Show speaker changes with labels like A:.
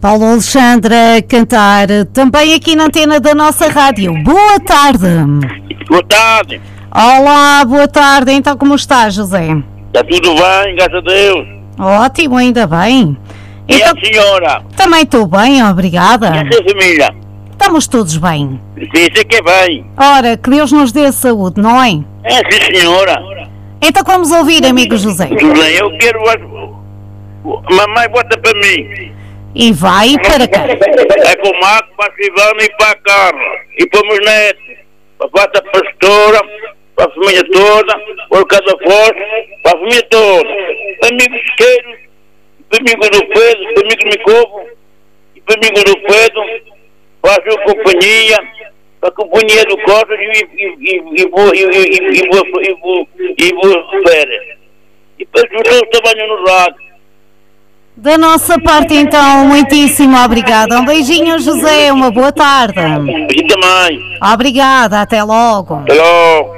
A: Paulo Alexandre a cantar também aqui na antena da nossa rádio. Boa tarde.
B: Boa tarde.
A: Olá, boa tarde. Então como está, José?
B: Está tudo bem, graças a Deus.
A: Ótimo, ainda bem.
B: E a senhora?
A: Também estou bem, obrigada.
B: E a sua família?
A: Estamos todos bem.
B: Isso é que é bem.
A: Ora, que Deus nos dê saúde, não é?
B: É, sim, senhora.
A: Então vamos ouvir, amigo José.
B: Tudo bem, eu quero... Mamãe, bota para mim.
A: E vai para cá.
B: É com o Marco, para a Silvana e para a Carla. E para os meus netos. Para a pastora, para a família toda, para o Cadafoz, para a família toda. Para amigos isqueiros, para amigos do Pedro, para amigos do Micovo, e para amigos do Pedro, para a sua companhia, para a companhia do Costa e vou férias. E para os meus que trabalham no rádio.
A: Da nossa parte, então, muitíssimo obrigada. Um beijinho, José. Uma boa tarde.
B: E também.
A: Obrigada. Até logo.
B: Até logo.